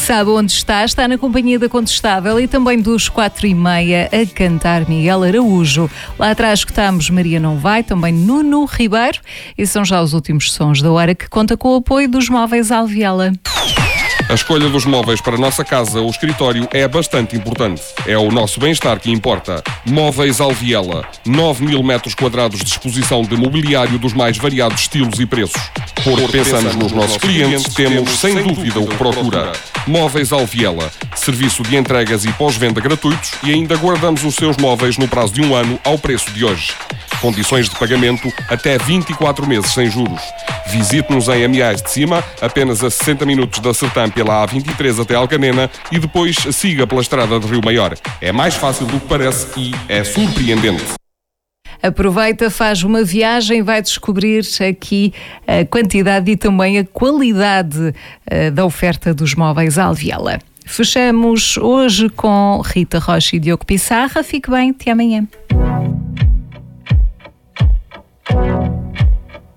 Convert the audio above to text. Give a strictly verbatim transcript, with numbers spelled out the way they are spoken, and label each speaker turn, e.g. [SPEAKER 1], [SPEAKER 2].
[SPEAKER 1] Sabe onde está? Está na companhia da Contestável e também dos quatro e meia a cantar Miguel Araújo. Lá atrás escutamos Maria Não Vai, também Nuno Ribeiro, e são já os últimos sons da hora, que conta com o apoio dos Móveis Alviela.
[SPEAKER 2] A escolha dos móveis para a nossa casa ou escritório é bastante importante. É o nosso bem-estar que importa. Móveis Alviela. nove mil metros quadrados de exposição de mobiliário dos mais variados estilos e preços. Porque pensamos nos nossos clientes, temos sem dúvida o que procura. Móveis Alviela. Serviço de entregas e pós-venda gratuitos e ainda guardamos os seus móveis no prazo de um ano ao preço de hoje. Condições de pagamento até vinte e quatro meses sem juros. Visite-nos em Amiais de Cima, apenas a sessenta minutos da Sertã pela A vinte e três até Alcanena, e depois siga pela estrada de Rio Maior. É mais fácil do que parece e é surpreendente.
[SPEAKER 1] Aproveita, faz uma viagem, vai descobrir aqui a quantidade e também a qualidade da oferta dos Móveis Alviela. Fechamos hoje com Rita Rocha e Diogo Pissarra. Fique bem, até amanhã.